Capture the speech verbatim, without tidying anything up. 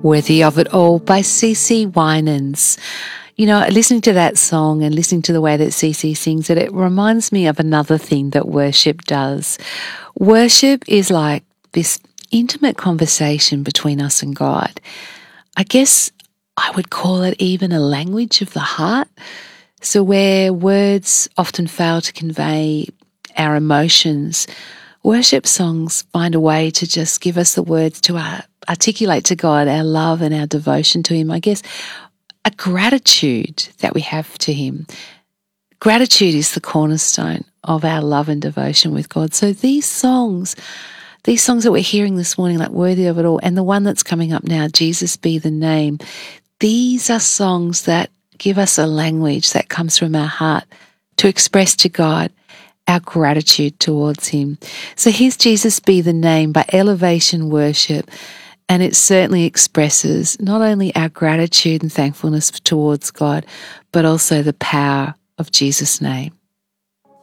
Worthy of It All by CeCe Winans. You know, listening to that song and listening to the way that CeCe sings it, it reminds me of another thing that worship does. Worship is like this intimate conversation between us and God. I guess I would call it even a language of the heart. So where words often fail to convey our emotions, worship songs find a way to just give us the words to uh, articulate to God our love and our devotion to Him. I guess a gratitude that we have to Him. Gratitude is the cornerstone of our love and devotion with God. So these songs, these songs that we're hearing this morning, like Worthy of It All, and the one that's coming up now, Jesus Be the Name, these are songs that give us a language that comes from our heart to express to God our gratitude towards Him. So here's Jesus Be the Name by Elevation Worship, and it certainly expresses not only our gratitude and thankfulness towards God, but also the power of Jesus' name.